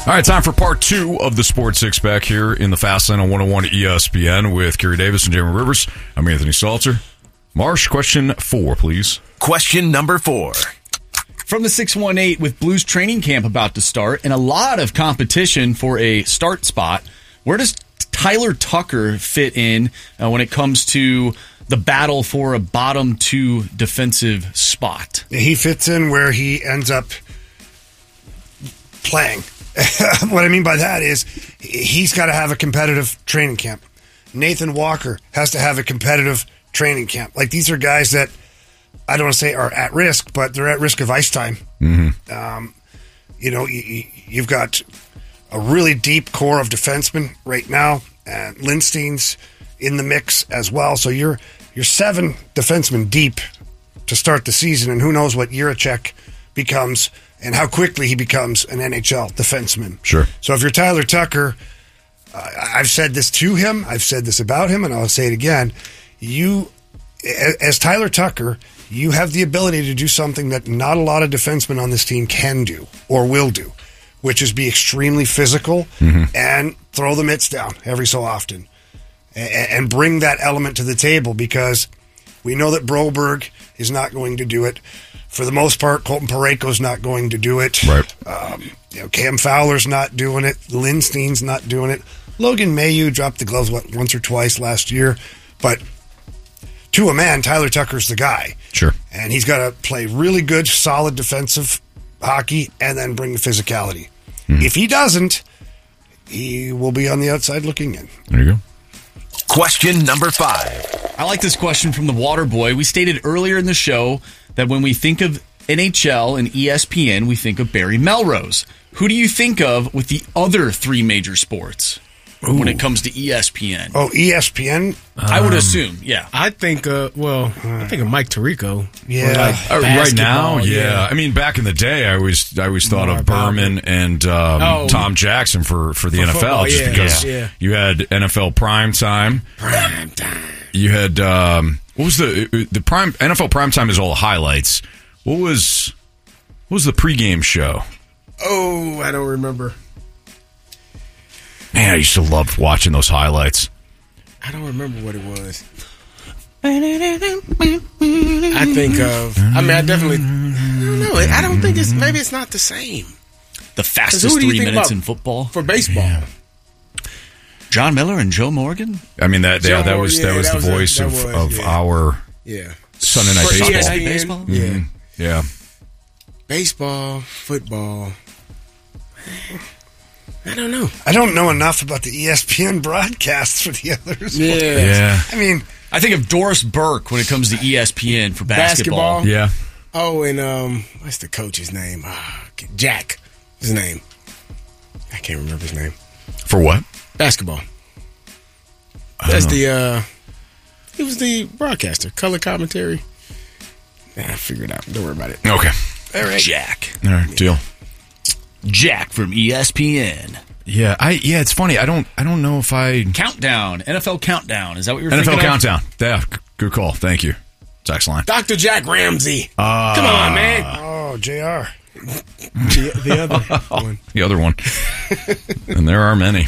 right, time for part 2 of the Sports Six Pack here in the Fast Lane on 101 ESPN with Kerry Davis and Jeremy Rivers. I'm Anthony Salter. Marsh, question 4, please. Question number 4. From the 618, with Blues training camp about to start and a lot of competition for a start spot, where does Tyler Tucker fit in when it comes to the battle for a bottom 2 defensive spot? He fits in where he ends up playing. What I mean by that is he's got to have a competitive training camp. Nathan Walker has to have a competitive training camp. Like, these are guys that I don't want to say are at risk, but they're at risk of ice time. Mm-hmm. You've got a really deep core of defensemen right now, and Lindstein's in the mix as well. So you're 7 defensemen deep to start the season, and who knows what Jiricek becomes and how quickly he becomes an NHL defenseman. Sure. So if you're Tyler Tucker, I've said this to him, I've said this about him, and I'll say it again. You, as Tyler Tucker, you have the ability to do something that not a lot of defensemen on this team can do or will do, which is be extremely physical and throw the mitts down every so often and bring that element to the table, because we know that Broberg is not going to do it. For the most part, Colton Parayko's not going to do it. Right. Cam Fowler's not doing it. Lindstein's not doing it. Logan Mailloux dropped the gloves, once or twice last year. But to a man, Tyler Tucker's the guy. Sure. And he's got to play really good, solid defensive hockey and then bring the physicality. If he doesn't, he will be on the outside looking in. There you go. Question number 5. I like this question from the Waterboy. We stated earlier in the show that when we think of NHL and ESPN, we think of Barry Melrose. Who do you think of with the other 3 major sports when it comes to ESPN? Oh, ESPN? I would assume, yeah. I think of Mike Tirico. Yeah. Right now, yeah. I mean, back in the day, I always thought of Berman and Tom Jackson for the NFL, just because you had NFL Primetime. You had what was the prime NFL Primetime is all the highlights. What was the pregame show? Oh, I don't remember. Man, I used to love watching those highlights. I don't remember what it was. I definitely. I don't know. I don't think maybe it's not the same. The fastest 3 minutes in football for baseball. Yeah. John Miller and Joe Morgan. I mean that was the voice of our Sunday Night Baseball. Baseball. Mm-hmm. Yeah. Baseball, football. I don't know. I don't know enough about the ESPN broadcasts for the others. Yeah. I mean, I think of Doris Burke when it comes to ESPN for basketball. Yeah. Oh, and what's the coach's name? Jack. His name. I can't remember his name. For what? Basketball. That's he was the broadcaster. Color commentary. I figured it out. Don't worry about it. Okay. All right. Jack. All right, deal. Jack from ESPN. Yeah, it's funny. I don't know if I Countdown. NFL Countdown. Is that what you're thinking NFL of? Countdown. Yeah, good call. Thank you. Text line. Dr. Jack Ramsey. Come on, man. Oh, JR. The other one. The other one. And there are many.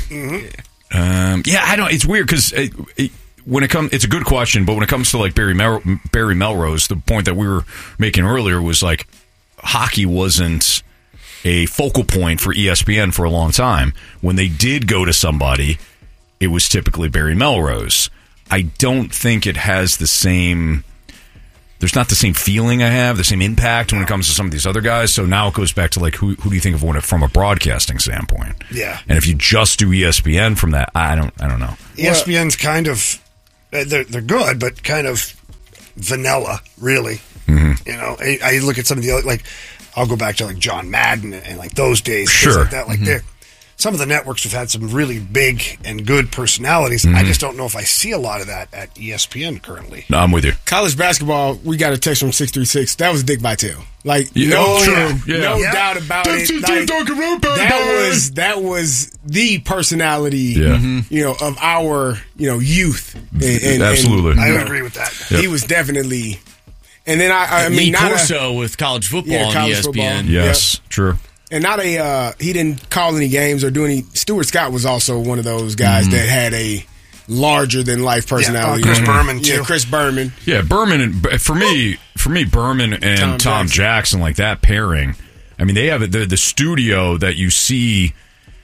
It's weird because when it comes, it's a good question, but when it comes to like Barry Melrose, the point that we were making earlier was like hockey wasn't a focal point for ESPN for a long time. When they did go to somebody, it was typically Barry Melrose. I don't think it has the same. There's not the same feeling I have, the same impact when it comes to some of these other guys. So now it goes back to like who do you think of from a broadcasting standpoint? Yeah. And if you just do ESPN from that, I don't know. ESPN's kind of they're good, but kind of vanilla, really. Mm-hmm. You know, I look at some of the other, like I'll go back to like John Madden and like those days, sure, like that. Like some of the networks have had some really big and good personalities. I just don't know if I see a lot of that at ESPN currently. No, I'm with you. College basketball, we got a text from 636. That was Dick Vitale. Like, no doubt about it. Like, that was the personality, of our, youth. Absolutely. I would agree with that. He was definitely. And then I mean, Lee Corso with college football on ESPN. Yes, true. And not he didn't call any games or do any. Stuart Scott was also one of those guys that had a larger than life personality. Chris Berman too. Yeah, Chris Berman. Yeah, Berman and for me, Berman and Tom Jackson, like that pairing. I mean, they have the studio that you see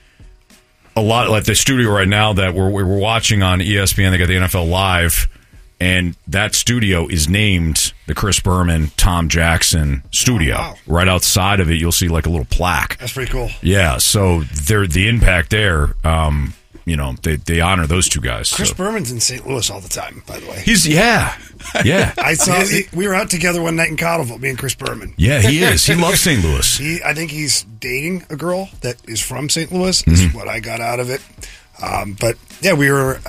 a lot, like the studio right now that we're watching on ESPN. They got the NFL Live. And that studio is named the Chris Berman, Tom Jackson studio. Oh, wow. Right outside of it, you'll see like a little plaque. That's pretty cool. Yeah, so the impact there, they honor those two guys. Chris Berman's in St. Louis all the time, by the way. Yeah. I saw we were out together one night in Cottleville, me and Chris Berman. Yeah, he is. He loves St. Louis. I think he's dating a girl that is from St. Louis. Is what I got out of it. But yeah, we were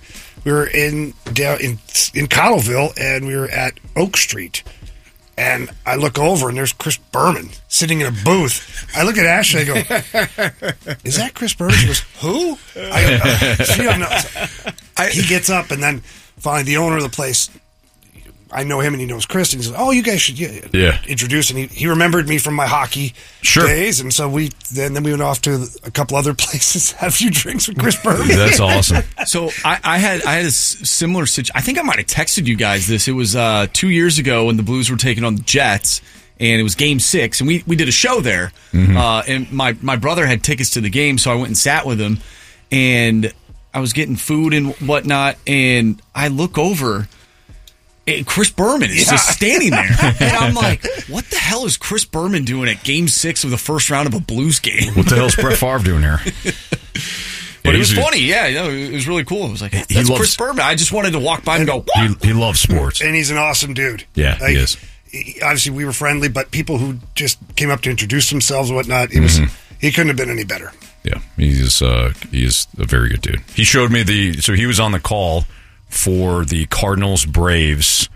in Cottleville, and we were at Oak Street. And I look over, and there's Chris Berman sitting in a booth. I look at Ashley, I go, is that Chris Berman? She goes, who? I go, she don't know. He gets up, and then finally the owner of the place, I know him, and he knows Chris, and he's like, oh, you guys should introduce. And he remembered me from my hockey days, and so then we went off to a couple other places, had a few drinks with Chris Berman. That's awesome. So I had a similar situation. I think I might have texted you guys this. It was 2 years ago when the Blues were taking on the Jets, and it was Game 6, and we did a show there. And my brother had tickets to the game, so I went and sat with him, and I was getting food and whatnot, and I look over. Chris Berman is just standing there. And I'm like, what the hell is Chris Berman doing at Game 6 of the first round of a Blues game? What the hell is Brett Favre doing here? But it was funny. Yeah, it was really cool. It was like, that's Chris Berman. I just wanted to walk by and go, he loves sports. And he's an awesome dude. Yeah, he is. Obviously, we were friendly, but people who just came up to introduce themselves and whatnot, he couldn't have been any better. Yeah, he is a very good dude. He showed me so he was on the call for the Cardinals-Braves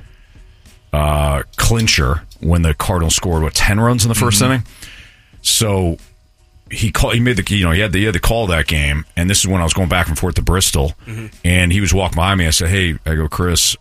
clincher when the Cardinals scored 10 runs in the first inning. So he made he had to call that game, and this is when I was going back and forth to Bristol, and he was walking by me. I said, "Hey," I go, "Chris."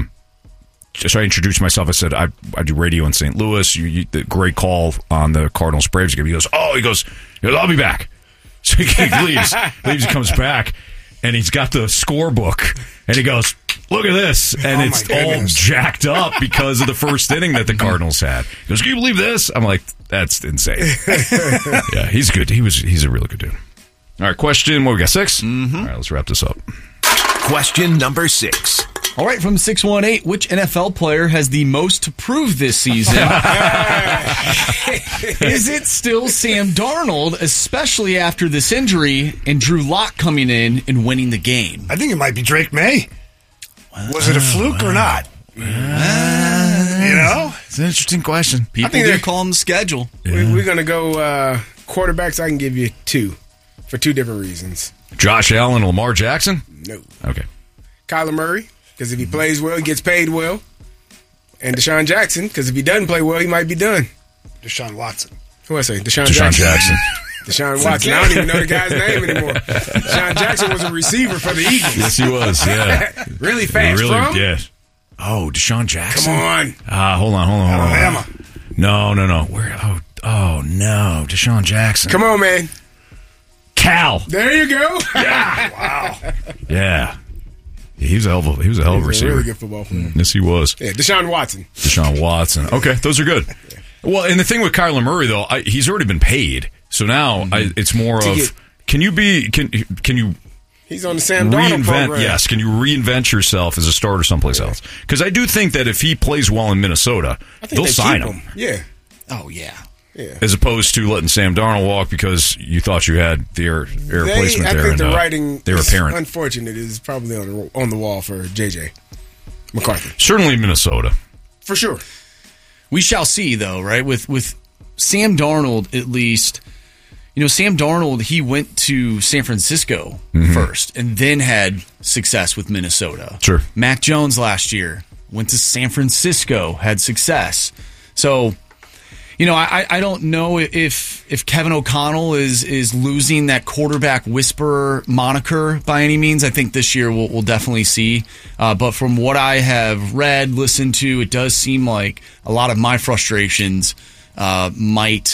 So I introduced myself. I said, "I do radio in St. Louis. You great call on the Cardinals-Braves game." He goes, "I'll be back." So he leaves. He comes back. And he's got the scorebook, and he goes, "Look at this!" And it's all jacked up because of the first inning that the Cardinals had. He goes, "Can you believe this?" I'm like, "That's insane." Yeah, he's good. He's a really good dude. All right, question. What we got? 6. All right, let's wrap this up. Question number 6. All right, from 618, which NFL player has the most to prove this season? Is it still Sam Darnold, especially after this injury, and Drew Lock coming in and winning the game? I think it might be Drake May. Was it a fluke or not? It's an interesting question. People do call him the schedule. Yeah. We're going to go quarterbacks. I can give you 2 for 2 different reasons. Josh Allen and Lamar Jackson? No. Okay. Kyler Murray, because if he plays well, he gets paid well. And Deshaun Jackson, because if he doesn't play well, he might be done. Deshaun Watson. Who I say? Deshaun Jackson. Deshaun Watson. I don't even know the guy's name anymore. Deshaun Jackson was a receiver for the Eagles. Yes, he was. Yeah. Really fast. Yeah. Oh, Deshaun Jackson. Come on. Hold on. Alabama. No. Where? Oh no, Deshaun Jackson. Come on, man. Cal. There you go. Yeah. Wow. Yeah. He was a hell of a receiver. A really good football player. Yes, he was. Yeah, Deshaun Watson. Okay, those are good. Well, and the thing with Kyler Murray, though, he's already been paid. So now it's more of, can you he's on the Sam Darnold program. Yes, can you reinvent yourself as a starter someplace else? Because I do think that if he plays well in Minnesota, they'll sign him. Yeah. Oh, yeah. Yeah. As opposed to letting Sam Darnold walk because you thought you had the air replacement there. I think the writing they were apparent. Unfortunate is probably on the wall for J.J. McCarthy. Certainly Minnesota. For sure. We shall see, though, right? With Sam Darnold, at least, Sam Darnold, he went to San Francisco first and then had success with Minnesota. Sure. Mac Jones last year went to San Francisco, had success. So, I don't know if Kevin O'Connell is losing that quarterback whisperer moniker by any means. I think this year we'll definitely see. But from what I have read, listened to, it does seem like a lot of my frustrations might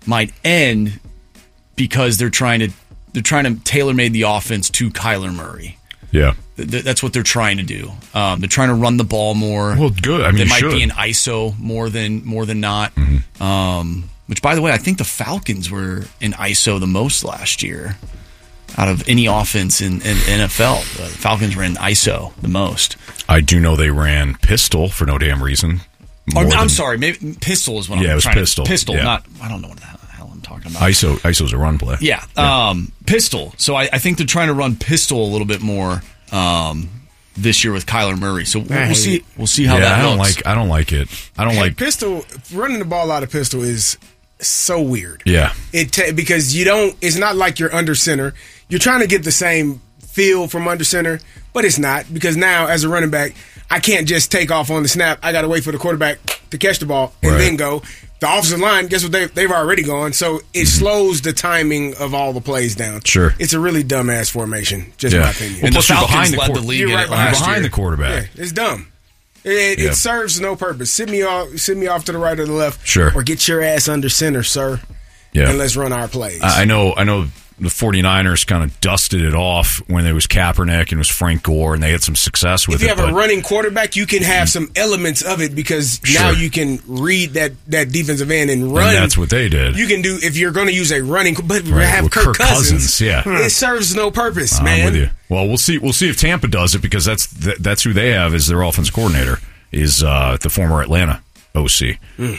might end because they're trying to tailor-made the offense to Kyler Murray. Yeah. That's what they're trying to do. They're trying to run the ball more. Well, good. I mean, they might be in ISO more than not. Mm-hmm. Which, by the way, I think the Falcons were in ISO the most last year out of any offense in NFL. The Falcons were in ISO the most. I do know they ran pistol for no damn reason. I'm sorry. Maybe pistol is what I'm trying pistol. to... Pistol. Yeah. Not... I don't know what the hell I'm talking about. ISO's a run play. Yeah. Pistol. So I think they're trying to run pistol a little bit more this year with Kyler Murray. So we'll see. We'll see how that looks. I don't like it. I don't like pistol. Running the ball out of pistol is so weird. Yeah. Because you don't. It's not like you're under center. You're trying to get the same feel from under center, but it's not, because now as a running back, I can't just take off on the snap. I got to wait for the quarterback to catch the ball and then go. The offensive line, guess what? They've already gone. So it slows the timing of all the plays down. Sure. It's a really dumbass formation, just my opinion. Well, and the Falcons led the league. You're right behind the quarterback. Yeah, it's dumb. It serves no purpose. Sit me off to the right or the left. Sure. Or get your ass under center, sir. Yeah. And let's run our plays. I know the 49ers kind of dusted it off when there was Kaepernick and it was Frank Gore, and they had some success with it. If you have a running quarterback, you can have some elements of it, because now you can read that defensive end and run. And that's what they did. You can do, if you're going to use a running, but have Kirk Cousins. Yeah. It serves no purpose, man. I'm with you. Well, we'll see if Tampa does it, because that's who they have as their offense coordinator, is the former Atlanta OC.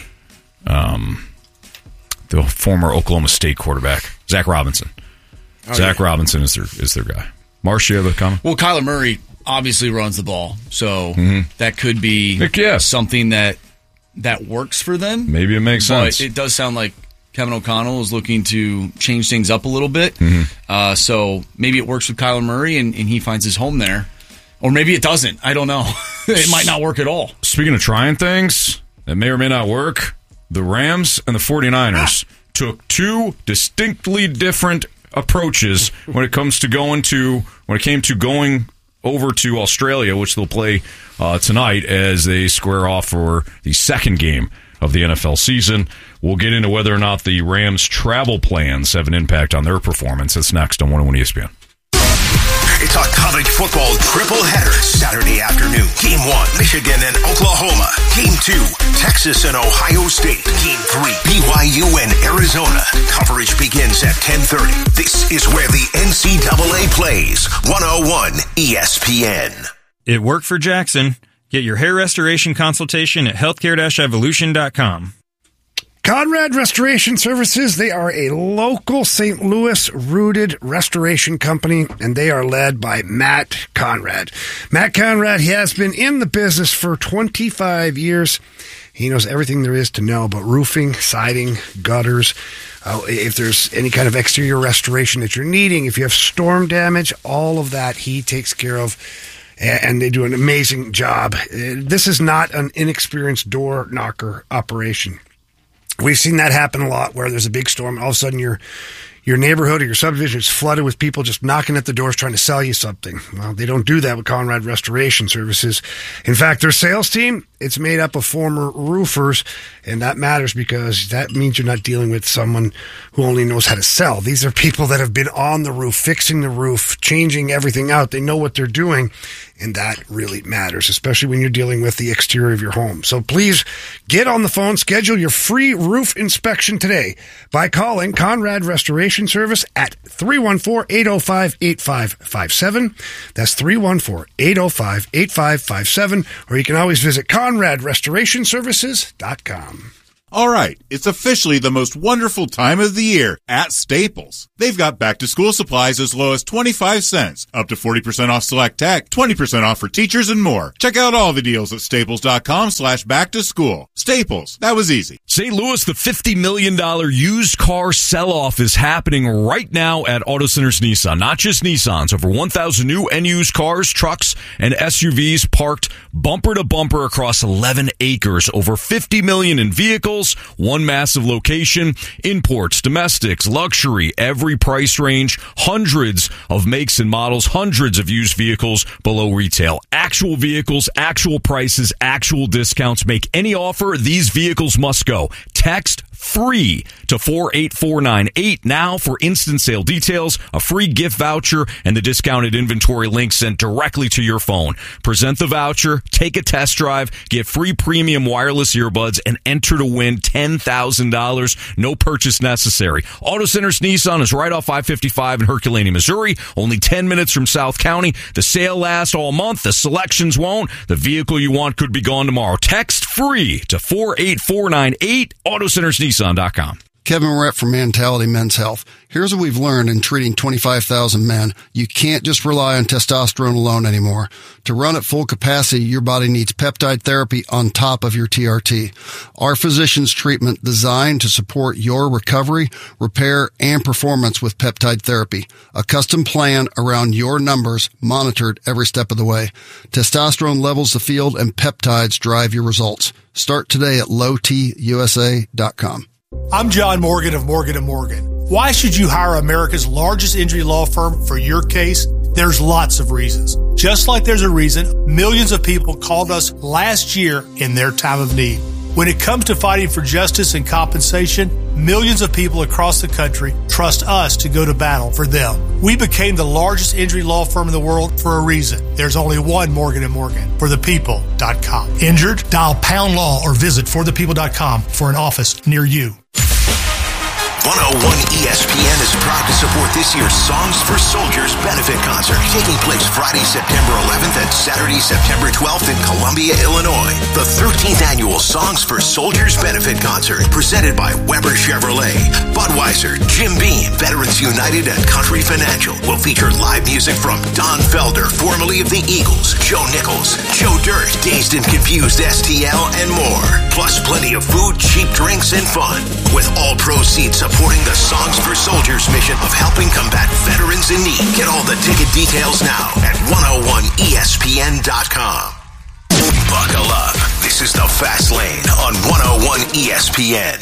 The former Oklahoma State quarterback, Zach Robinson. Zach Robinson is their guy. Marsh, you have a comment? Well, Kyler Murray obviously runs the ball, so that could be something that works for them. Maybe it makes sense. But it does sound like Kevin O'Connell is looking to change things up a little bit. So maybe it works with Kyler Murray and he finds his home there. Or maybe it doesn't. I don't know. It might not work at all. Speaking of trying things that may or may not work, the Rams and the 49ers took two distinctly different approaches when it came to going over to Australia, which they'll play tonight as they square off for the second game of the NFL season. We'll get into whether or not the Rams' travel plans have an impact on their performance. That's next on 101 ESPN. It's a college football triple header Saturday afternoon. Game 1, Michigan and Oklahoma. Game 2, Texas and Ohio State. Game 3, BYU and Arizona. Coverage begins at 10:30. This is where the NCAA plays. 101 ESPN. It worked for Jackson. Get your hair restoration consultation at healthcare-evolution.com. Conrad Restoration Services, they are a local St. Louis-rooted restoration company, and they are led by Matt Conrad. Matt Conrad, he has been in the business for 25 years. He knows everything there is to know about roofing, siding, gutters. If there's any kind of exterior restoration that you're needing, if you have storm damage, all of that he takes care of. And they do an amazing job. This is not an inexperienced door knocker operation. We've seen that happen a lot, where there's a big storm and all of a sudden your neighborhood or your subdivision is flooded with people just knocking at the doors trying to sell you something. Well, they don't do that with Conrad Restoration Services. In fact, their sales team, it's made up of former roofers, and that matters because that means you're not dealing with someone who only knows how to sell. These are people that have been on the roof, fixing the roof, changing everything out. They know what they're doing, and that really matters, especially when you're dealing with the exterior of your home. So please get on the phone, schedule your free roof inspection today by calling Conrad Restoration Service at 314-805-8557. That's 314-805-8557, or you can always visit ConradRestorationServices.com. All right, it's officially the most wonderful time of the year at Staples. They've got back-to-school supplies as low as 25 cents, up to 40% off select tech, 20% off for teachers, and more. Check out all the deals at staples.com/back-to-school. Staples, that was easy. St. Louis, the $50 million used car sell-off is happening right now at Auto Centers Nissan. Not just Nissans, over 1,000 new and used cars, trucks, and SUVs parked bumper to bumper across 11 acres. Over 50 million in vehicles, one massive location, imports, domestics, luxury, every price range, hundreds of makes and models, hundreds of used vehicles below retail. Actual vehicles, actual prices, actual discounts. Make any offer, these vehicles must go. Text FREE to 48498 now for instant sale details, a free gift voucher, and the discounted inventory link sent directly to your phone. Present the voucher, take a test drive, get free premium wireless earbuds, and enter to win $10,000. No purchase necessary. Auto Centers Nissan is right off I-55 in Herculaneum, Missouri. Only 10 minutes from South County. The sale lasts all month. The selections won't. The vehicle you want could be gone tomorrow. Text FREE to 48498. AutoCentersNissan.com. Kevin Moret from Mentality Men's Health. Here's what we've learned in treating 25,000 men. You can't just rely on testosterone alone anymore. To run at full capacity, your body needs peptide therapy on top of your TRT. Our physician's treatment designed to support your recovery, repair, and performance with peptide therapy. A custom plan around your numbers, monitored every step of the way. Testosterone levels the field and peptides drive your results. Start today at lowtusa.com. I'm John Morgan of Morgan & Morgan. Why should you hire America's largest injury law firm for your case? There's lots of reasons. Just like there's a reason millions of people called us last year in their time of need. When it comes to fighting for justice and compensation, millions of people across the country trust us to go to battle for them. We became the largest injury law firm in the world for a reason. There's only one Morgan & Morgan, forthepeople.com. Injured? Dial # law or visit forthepeople.com for an office near you. 101 ESPN is proud to support this year's Songs for Soldiers benefit concert taking place Friday, September 11th and Saturday, September 12th in Columbia, Illinois. The 13th annual Songs for Soldiers benefit concert presented by Weber Chevrolet, Budweiser, Jim Beam, Veterans United, and Country Financial will feature live music from Don Felder, formerly of the Eagles, Joe Nichols, Joe Dirt, Dazed and Confused STL, and more. Plus plenty of food, cheap drinks, and fun. With all proceeds supporting the Songs for Soldiers mission of helping combat veterans in need. Get all the ticket details now at 101ESPN.com. Buckle up. This is the Fast Lane on 101 ESPN.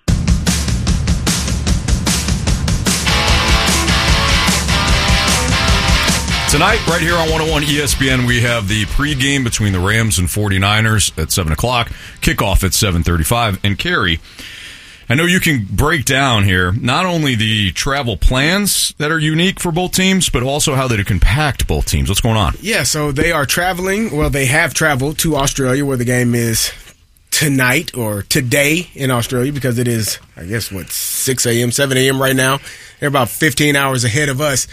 Tonight, right here on 101 ESPN, we have the pregame between the Rams and 49ers at 7 o'clock, kickoff at 7:35. And Kerry, I know you can break down here not only the travel plans that are unique for both teams, but also how they can impact both teams. What's going on? Yeah, so they are traveling. Well, they have traveled to Australia where the game is tonight or today in Australia because it is, I guess, 6 a.m., 7 a.m. right now. They're about 15 hours ahead of us.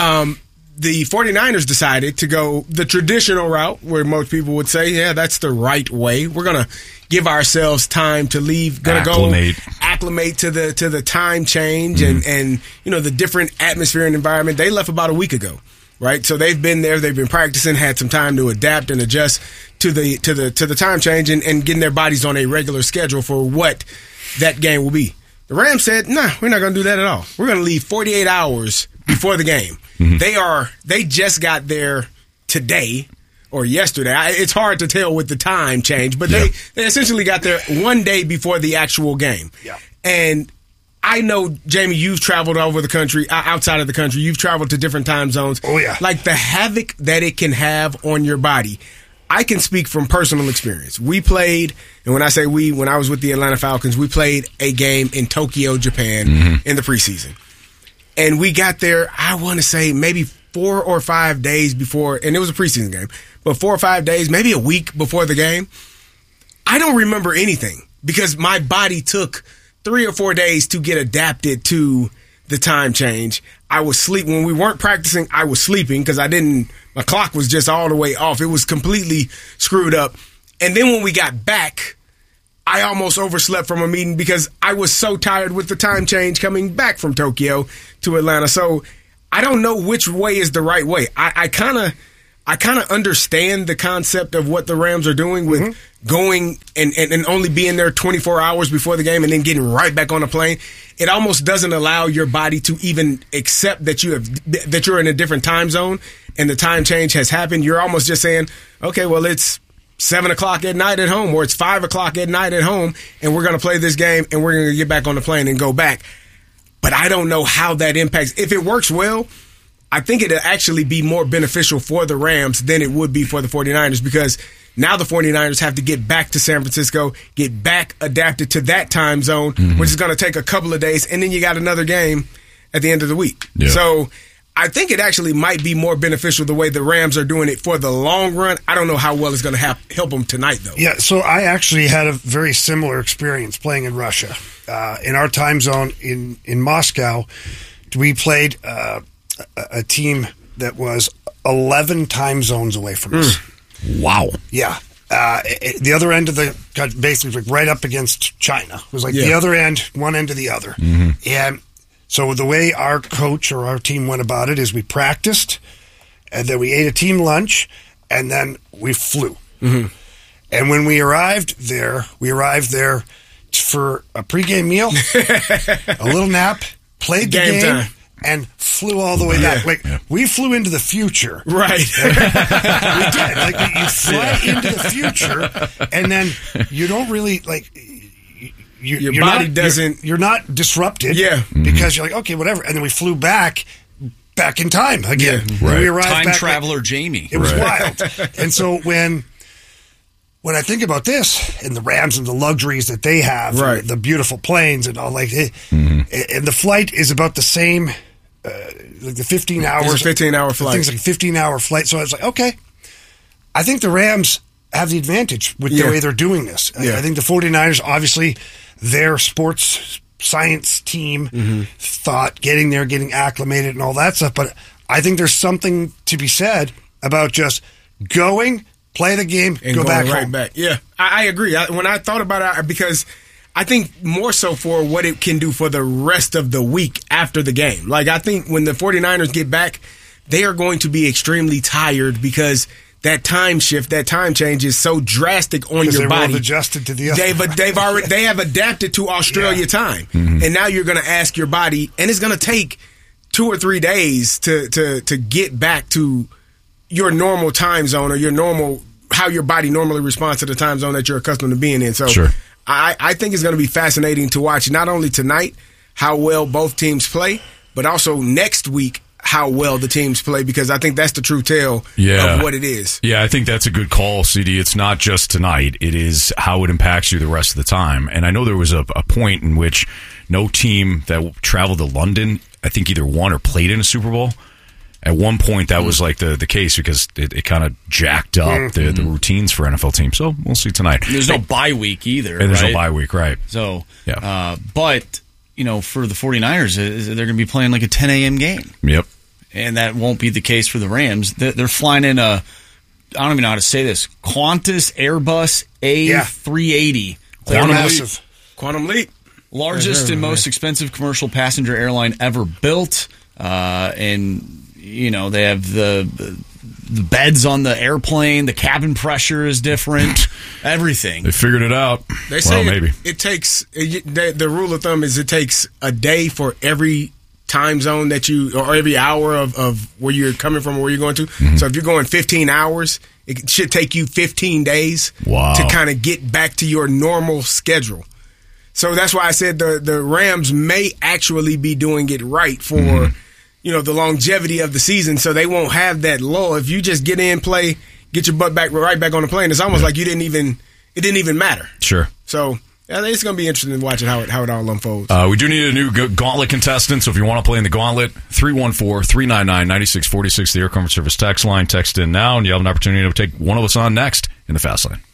The 49ers decided to go the traditional route where most people would say, yeah, that's the right way. We're going to give ourselves time to leave, going to go acclimate to the time change and you know, the different atmosphere and environment. They left about a week ago, right? So they've been there, they've been practicing, had some time to adapt and adjust to the time change and getting their bodies on a regular schedule for what that game will be. The Rams said, nah, we're not going to do that at all. We're going to leave 48 hours before the game. They just got there today or yesterday. It's hard to tell with the time change, but they essentially got there one day before the actual game. Yeah. And I know, Jamie, you've traveled over the country, outside of the country. You've traveled to different time zones. Oh, yeah. Like the havoc that it can have on your body. I can speak from personal experience. We played, and when I say we, when I was with the Atlanta Falcons, we played a game in Tokyo, Japan in the preseason. And we got there, I want to say maybe 4 or 5 days before, and it was a preseason game, but 4 or 5 days, maybe a week before the game. I don't remember anything because my body took 3 or 4 days to get adapted to the time change. I was sleep when we weren't practicing. I was sleeping because my clock was just all the way off. It was completely screwed up. And then when we got back, I almost overslept from a meeting because I was so tired with the time change coming back from Tokyo to Atlanta. So I don't know which way is the right way. I kind of understand the concept of what the Rams are doing with going and only being there 24 hours before the game and then getting right back on a plane. It almost doesn't allow your body to even accept that you're in a different time zone and the time change has happened. You're almost just saying, okay, well, it's 7 o'clock at night at home, or it's 5 o'clock at night at home, and we're going to play this game, and we're going to get back on the plane and go back. But I don't know how that impacts. If it works well, I think it'll actually be more beneficial for the Rams than it would be for the 49ers, because now the 49ers have to get back to San Francisco, get back adapted to that time zone, which is going to take a couple of days, and then you got another game at the end of the week. Yeah. So I think it actually might be more beneficial the way the Rams are doing it for the long run. I don't know how well it's going to help them tonight, though. Yeah, so I actually had a very similar experience playing in Russia. In our time zone in Moscow, we played a team that was 11 time zones away from us. Wow. Yeah. The other end of the country, basically right up against China. It was like the other end, one end to the other. And so the way our coach or our team went about it is we practiced, and then we ate a team lunch, and then we flew. And when we arrived there for a pregame meal, a little nap, played the game time, and flew all the way back. Like, we flew into the future. Right. We did. Like, you fly into the future, and then you don't really, like... Your body doesn't... You're not disrupted. Yeah. Because you're like, okay, whatever. And then we flew back in time again. Yeah. Right. We arrived time back traveler Jamie. It was wild. And so when I think about this and the Rams and the luxuries that they have, and the beautiful planes and all, like, and the flight is about the same, like the 15 hours. It's a 15-hour flight. Things like a 15-hour flight. So I was like, okay, I think the Rams have the advantage with the way they're doing this. I think the 49ers, obviously, their sports science team thought getting there, getting acclimated and all that stuff. But I think there's something to be said about just going, play the game, and go back home. Back. Yeah, I agree. When I thought about it, because I think more so for what it can do for the rest of the week after the game. Like, I think when the 49ers get back, they are going to be extremely tired because that time shift, that time change is so drastic on your body. They've adjusted to the other. They have adapted to Australia time, and now you're going to ask your body, and it's going to take 2 or 3 days to get back to your normal time zone or your normal how your body normally responds to the time zone that you're accustomed to being in. So I think it's going to be fascinating to watch not only tonight how well both teams play, but also next week how well the teams play, because I think that's the true tale of what it is. Yeah, I think that's a good call, CD. It's not just tonight. It is how it impacts you the rest of the time. And I know there was a point in which no team that traveled to London, I think, either won or played in a Super Bowl. At one point, that was like the case because it kind of jacked up the routines for NFL teams. So we'll see tonight. There's no bye week either. And there's no bye week, right. So, but, you know, for the 49ers, they're going to be playing like a 10 a.m. game. Yep. And that won't be the case for the Rams. They're flying in I don't even know how to say this, Qantas Airbus A380. Quantum Leap. Largest and most expensive commercial passenger airline ever built. And, you know, they have the beds on the airplane, the cabin pressure is different, everything. They figured it out. They say maybe. It takes, the rule of thumb is it takes a day for every time zone that or every hour of where you're coming from or where you're going to. So if you're going 15 hours, it should take you 15 days to kind of get back to your normal schedule. So that's why I said the Rams may actually be doing it right for the longevity of the season, so they won't have that lull. If you just get in, play, get your butt right back on the plane, it's almost like it didn't even matter. Sure. So it's going to be interesting to watch how it all unfolds. We do need a new Gauntlet contestant, so if you want to play in the Gauntlet, 314-399-9646, the Air Comfort Service text line. Text in now, and you have an opportunity to take one of us on next in the Fast Lane.